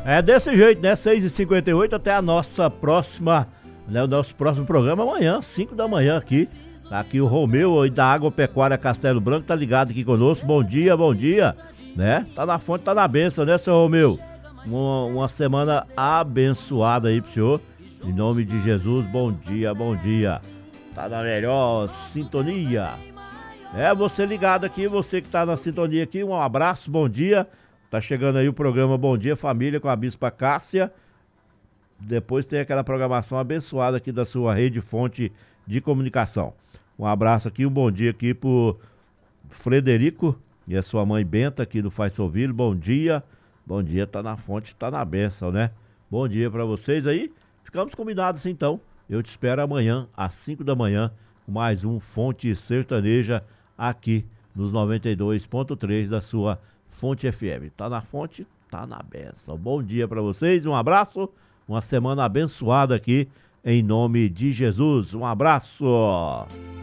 É desse jeito, né? 6h58 até a nossa próxima, né? O nosso próximo programa amanhã, 5 da manhã aqui. Tá aqui o Romeu aí da Agropecuária Castelo Branco, tá ligado aqui conosco. Bom dia, né? Tá na fonte, tá na bênção, né, seu Romeu? Uma semana abençoada aí pro senhor. Em nome de Jesus, bom dia. Tá na melhor sintonia. É, você ligado aqui, você que tá na sintonia aqui, um abraço, bom dia. Tá chegando aí o programa Bom Dia Família com a Bispa Cássia. Depois tem aquela programação abençoada aqui da sua rede fonte de comunicação. Um abraço aqui, um bom dia aqui pro Frederico e a sua mãe Benta aqui do Faz Sovilho. Bom dia, tá na fonte, tá na bênção, né? Bom dia pra vocês aí. Ficamos combinados então. Eu te espero amanhã às 5 da manhã com mais um Fonte Sertaneja aqui nos 92.3 da sua Fonte FM. Tá na fonte, tá na bênção. Bom dia pra vocês, um abraço, uma semana abençoada aqui em nome de Jesus. Um abraço.